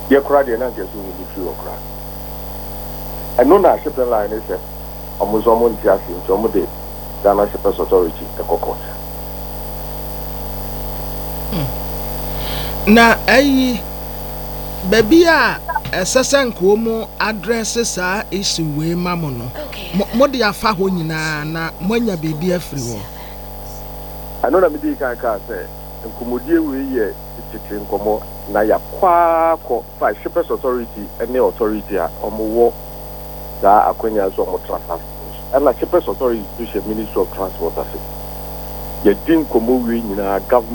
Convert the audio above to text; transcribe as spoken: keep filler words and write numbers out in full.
ye kura de na ngeso mu di free okra eno na shipping line is eh omuzo mo nti ase nti omo de Ghana Shippers Authority e kokot na ayi baby a esesenko mu address saa issue we mamo no mo de afa ho nyina na moanya baby afiri ho ano na me di kan ka say nkomodie we ye titiri nkomo na ya kwa ko fa Shippers Authority any authority a omo wo da akwanya so omo transport and la Shippers Authority to Ministry of Transport ase ye din nkomo we nyina government